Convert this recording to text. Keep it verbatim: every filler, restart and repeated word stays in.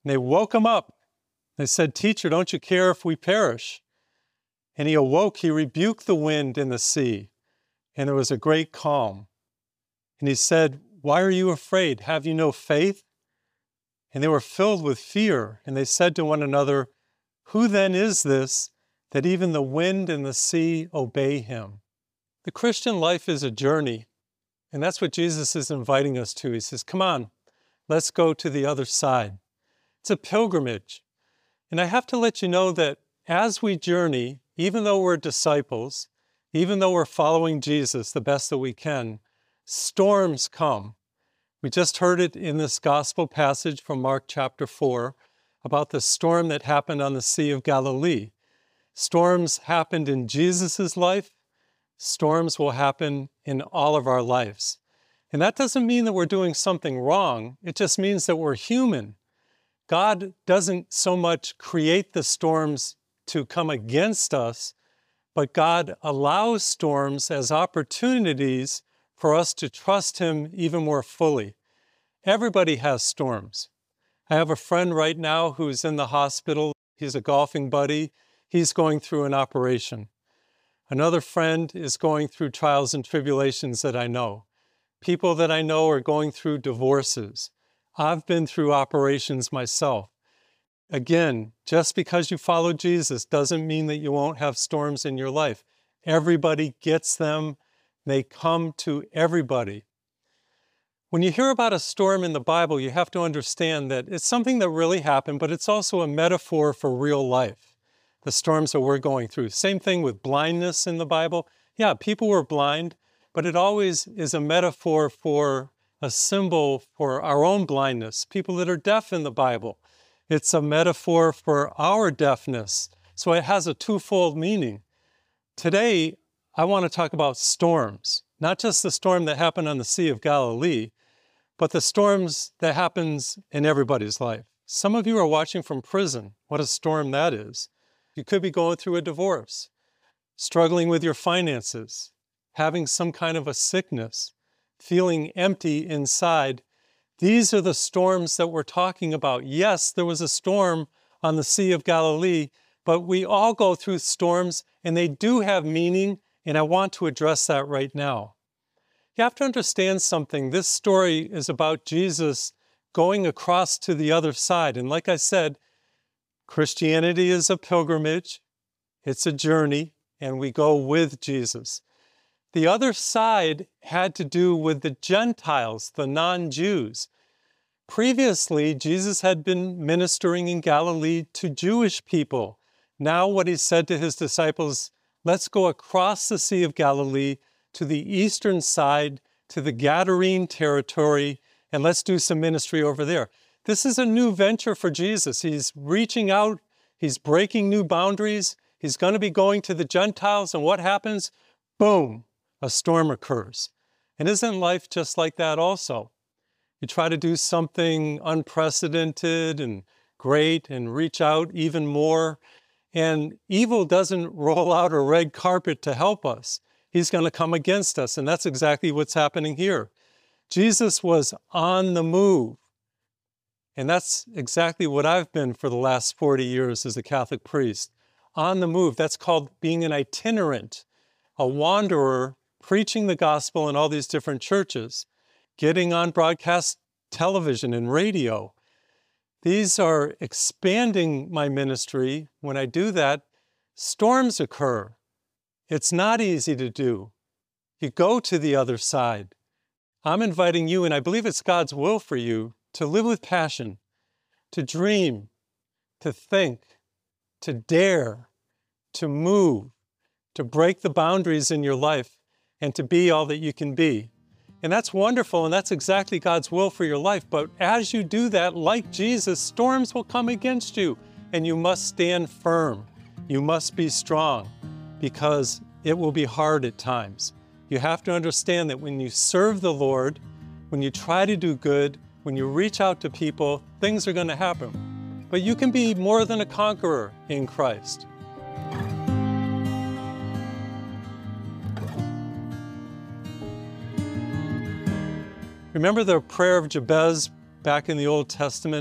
And they woke him up. They said, "Teacher, don't you care if we perish?" And he awoke, he rebuked the wind and the sea, and there was a great calm. And he said, "Why are you afraid? Have you no faith?" And they were filled with fear, and they said to one another, "Who then is this, that even the wind and the sea obey him?" The Christian life is a journey, and that's what Jesus is inviting us to. He says, "Come on, let's go to the other side." It's a pilgrimage. And I have to let you know that as we journey, even though we're disciples, even though we're following Jesus the best that we can, storms come. We just heard it in this gospel passage from Mark chapter four about the storm that happened on the Sea of Galilee. Storms happened in Jesus' life. Storms will happen in all of our lives. And that doesn't mean that we're doing something wrong. It just means that we're human. God doesn't so much create the storms to come against us, but God allows storms as opportunities for us to trust Him even more fully. Everybody has storms. I have a friend right now who's in the hospital. He's a golfing buddy. He's going through an operation. Another friend is going through trials and tribulations that I know. People that I know are going through divorces. I've been through operations myself. Again, just because you follow Jesus doesn't mean that you won't have storms in your life. Everybody gets them. They come to everybody. When you hear about a storm in the Bible, you have to understand that it's something that really happened, but it's also a metaphor for real life, the storms that we're going through. Same thing with blindness in the Bible. Yeah, people were blind, but it always is a metaphor for a symbol for our own blindness. People that are deaf in the Bible, it's a metaphor for our deafness. So it has a twofold meaning. Today, I want to talk about storms, not just the storm that happened on the Sea of Galilee, but the storms that happens in everybody's life. Some of you are watching from prison. What a storm that is. You could be going through a divorce, struggling with your finances, having some kind of a sickness, feeling empty inside. These are the storms that we're talking about. Yes, there was a storm on the Sea of Galilee, but we all go through storms, and they do have meaning, and I want to address that right now. You have to understand something. This story is about Jesus going across to the other side. And like I said, Christianity is a pilgrimage. It's a journey, and we go with Jesus. The other side had to do with the Gentiles, the non-Jews. Previously, Jesus had been ministering in Galilee to Jewish people. Now what he said to his disciples, let's go across the Sea of Galilee to the eastern side, to the Gadarene territory, and let's do some ministry over there. This is a new venture for Jesus. He's reaching out. He's breaking new boundaries. He's going to be going to the Gentiles, and what happens? Boom, a storm occurs. And isn't life just like that also? You try to do something unprecedented and great and reach out even more, and evil doesn't roll out a red carpet to help us. He's going to come against us, and that's exactly what's happening here. Jesus was on the move, and that's exactly what I've been for the last forty years as a Catholic priest. On the move, that's called being an itinerant, a wanderer, preaching the gospel in all these different churches, getting on broadcast television and radio. These are expanding my ministry. When I do that, storms occur. It's not easy to do. You go to the other side. I'm inviting you, and I believe it's God's will for you, to live with passion, to dream, to think, to dare, to move, to break the boundaries in your life, and to be all that you can be. And that's wonderful, and that's exactly God's will for your life. But as you do that, like Jesus, storms will come against you, and you must stand firm. You must be strong, because it will be hard at times. You have to understand that when you serve the Lord, when you try to do good, when you reach out to people, things are going to happen. But you can be more than a conqueror in Christ. Remember the prayer of Jabez back in the Old Testament?